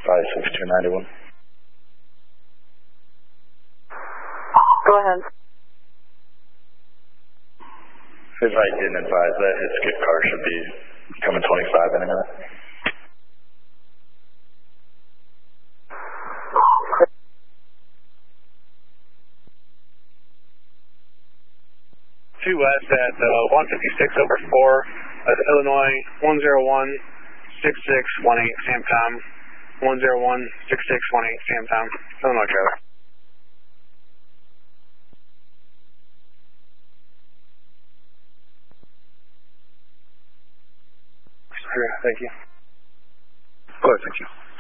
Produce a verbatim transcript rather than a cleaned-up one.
five six two nine one. Go ahead. If I didn't advise that, his skip car should be coming twenty-five in a minute. two west at uh, one fifty-six over four, that's Illinois, one zero one six six one eight, Sam Tom, one zero one six six one eight, Sam Tom, Illinois trailer. Thank you. Go ahead, thank you.